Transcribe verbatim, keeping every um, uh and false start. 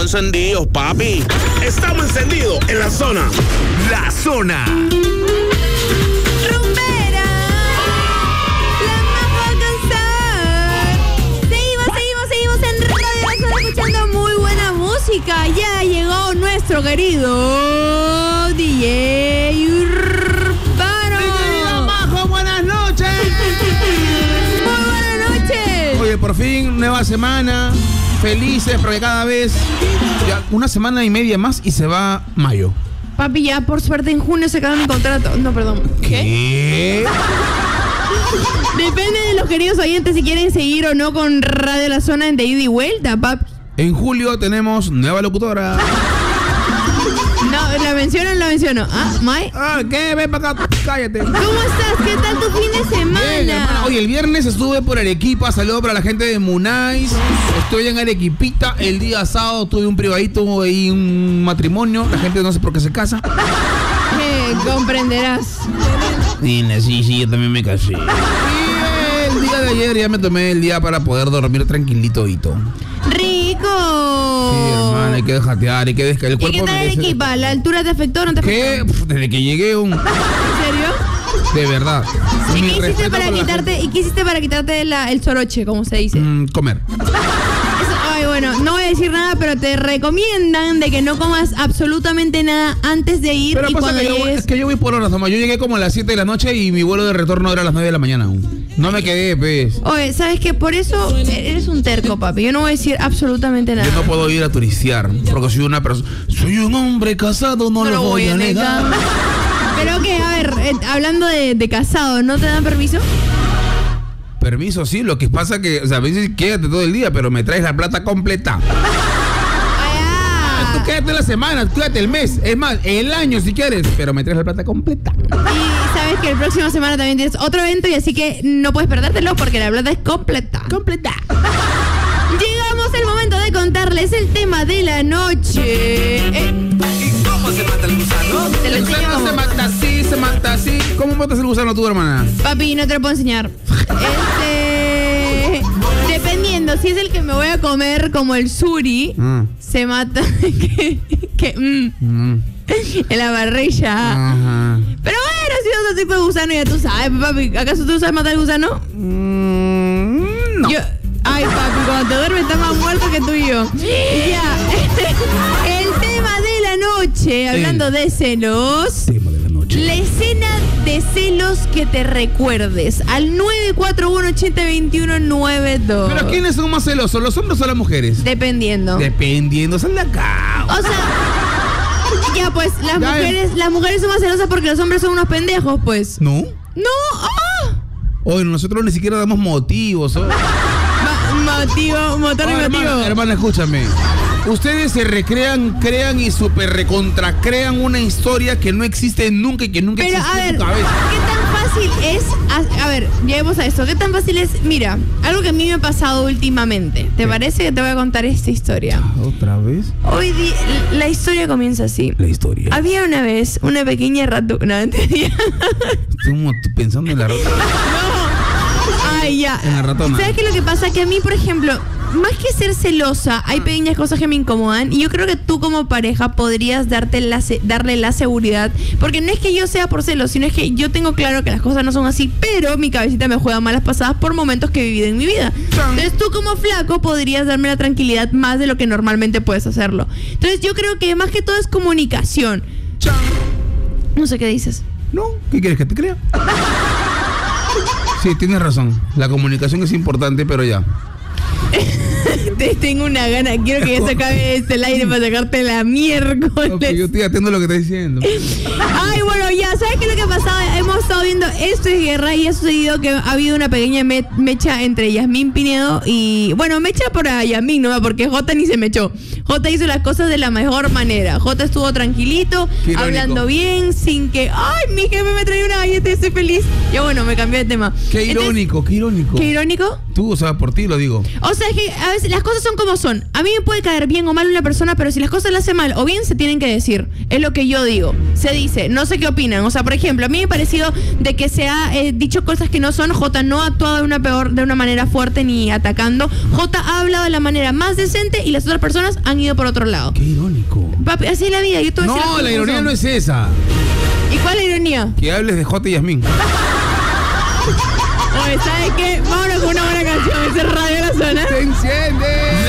Estamos encendidos, papi. Estamos encendidos en la zona. La zona. Rumbera, la más va a cansar. Seguimos, seguimos, seguimos en Radio La Zona escuchando muy buena música. Ya llegó nuestro querido D J Urbano. Mi querida Majo, buenas noches. Muy buenas noches. Oye, por fin, nueva semana. Felices porque cada vez ya una semana y media más y se va mayo. Papi, ya por suerte en junio se acaba mi contrato. No, perdón. ¿Qué? Depende de los queridos oyentes si quieren seguir o no con Radio La Zona en de ida y vuelta, papi. En julio tenemos nueva locutora. No, ¿la menciono o no la menciono? Ah, Mai. Ah, ¿qué? Ven para acá, cállate. ¿Cómo estás? ¿Qué tal tu fin de semana? Bien, hermano. Oye, el viernes estuve por Arequipa. Saludo para la gente de Munais. Estoy en Arequipita. El día sábado tuve un privadito y un matrimonio. La gente no sé por qué se casa. Eh, comprenderás. Sí, sí, yo también me casé. Y el día de ayer ya me tomé el día para poder dormir tranquilito. ¡Rico! Sí, hermano, hay que jatear, hay que descansar. ¿Y qué tal Arequipa? ¿La altura te afectó o no te afectó? ¿Qué? Pff, desde que llegué un... ¿En serio? De verdad. ¿Y Mi qué hiciste respeto para por la quitarte, ¿y qué hiciste para quitarte la, el soroche, como se dice? Mm, comer. Eso, ay, bueno, no voy a decir nada, pero te recomiendan de que no comas absolutamente nada antes de ir. Pero y pasa cuando que yo, llegues... es que yo voy por horas, nomás. Yo llegué como a las siete de la noche y mi vuelo de retorno era a las nueve de la mañana aún. No me quedé, pues. Oye, ¿sabes qué? Por eso eres un terco, papi. Yo no voy a decir absolutamente nada. Yo no puedo ir a turistear porque soy una persona... Soy un hombre casado, no, No lo voy a negar. Pero que, a ver, eh, hablando de, de casado, ¿no te dan permiso? Permiso, sí. Lo que pasa que, o sea, a veces quédate todo el día, pero me traes la plata completa. Ah, Tú quédate la semana, quédate el mes. Es más, el año si quieres, pero me traes la plata completa. y sabes que el próximo semana también tienes otro evento y así que no puedes perdértelo porque la plata es completa. Completa. Llegamos al momento de contarles el tema de la noche. Eh, ¿Y cómo se mata el gusano? te lo El enseño gusano como- se mata así, se mata así. ¿Cómo matas el gusano tú, hermana? Papi, no te lo puedo enseñar. Este... Dependiendo, si es el que me voy a comer como el suri, Ah. se mata que, que mm, Mm. en la barrilla. Ajá. Pero bueno, si es otro tipo de gusano, ya tú sabes, papi. ¿Acaso tú sabes matar el gusano? Mm, no. Yo, ay, papi, cuando te duermes está más muerto que tú y yo. Ya. El tema de la noche, hablando El de celos. tema de la noche. La escena de celos que te recuerdes. Al nueve cuatro uno, ocho cero dos uno nueve dos. ¿Pero quiénes son más celosos, los hombres o las mujeres? Dependiendo. Dependiendo, sal de acá. O sea, ya pues, las Ya, mujeres, las mujeres son más celosas porque los hombres son unos pendejos, pues. ¿No? No, ah. Oye, nosotros ni siquiera damos motivos. ¿Oh? Ma- motivo, motor y Oh, motivo. hermana, hermana, escúchame. Ustedes se recrean, crean y super recontracrean una historia que no existe nunca y que nunca Pero existió a ver, en tu cabeza. ¿qué tan fácil es? A, a ver, lleguemos a esto. ¿Qué tan fácil es? Mira, algo que a mí me ha pasado últimamente. ¿Te parece que te voy a contar esta historia? ¿Otra vez? Hoy di- la historia comienza así. La historia. Había una vez una pequeña ratona. Estoy como pensando en la rata. Ay, ya. En la ratona. ¿Sabes qué es lo que pasa? Que a mí, por ejemplo, más que ser celosa, hay pequeñas cosas que me incomodan. Y yo creo que tú como pareja podrías darte la se- darle la seguridad. Porque no es que yo sea por celos, sino es que yo tengo claro que las cosas no son así. Pero mi cabecita me juega malas pasadas por momentos que he vivido en mi vida. Entonces tú como flaco podrías darme la tranquilidad más de lo que normalmente puedes hacerlo. Entonces yo creo que más que todo es comunicación. No sé qué dices. ¿No? ¿Qué quieres que te crea? Sí, tienes razón. La comunicación es importante, pero ya. Te tengo una gana, quiero que ya se acabe este el aire para sacarte la miércoles. Ok, yo estoy atento a lo que estás diciendo. Ay, bueno, ya, ¿sabes qué es lo que ha pasado? Hemos estado viendo Esto es Guerra y ha sucedido que ha habido una pequeña me- mecha entre Yasmín Pinedo y... Bueno, mecha por a Yasmín, ¿no? Porque Jota ni se mechó. Jota hizo las cosas de la mejor manera. Jota estuvo tranquilito, Qué irónico. hablando bien, sin que... Ay, mi jefe me trae una galleta y estoy feliz. Ya bueno, me cambié de tema. Qué Entonces, irónico, qué irónico. ¿Qué irónico? Tú, o sea, por ti lo digo. O sea, es que a veces las cosas son como son. A mí me puede caer bien o mal una persona, pero si las cosas las hace mal o bien, se tienen que decir. Es lo que yo digo. Se dice, no sé qué opinan. O sea, por ejemplo, a mí me ha parecido de que se ha eh, dicho cosas que no son. Jota no ha actuado de una peor, de una manera fuerte ni atacando. Jota ha hablado de la manera más decente y las otras personas han ido por otro lado. Qué irónico. Papi, así es la vida. Yo te voy a decir No, las la cosas ironía son. no es esa. ¿Y cuál es la ironía? Que hables de Jota y Yasmín. Oye, ¿sabes qué? Vámonos con una buena canción. Ese es Radio La Zona. ¡Se enciende!